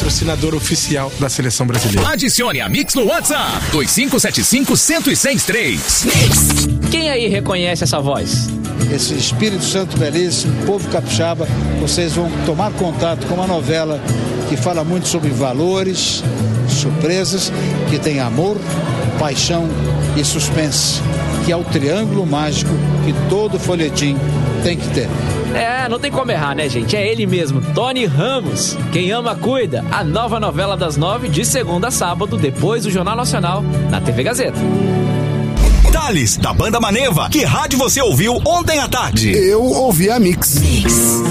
patrocinador oficial da Seleção Brasileira. Adicione a Mix no WhatsApp 2575-1063. Quem aí reconhece essa voz? Esse Espírito Santo belíssimo, povo capixaba, vocês vão tomar contato com uma novela que fala muito sobre valores, surpresas, que tem amor, paixão e suspense, que é o triângulo mágico que todo folhetim tem que ter. Não tem como errar, né, gente? É ele mesmo, Tony Ramos. Quem ama, cuida. A nova novela das 9, de segunda a sábado, depois do Jornal Nacional, na TV Gazeta. Thales, da Banda Maneva. Que rádio você ouviu ontem à tarde? Eu ouvi a Mix.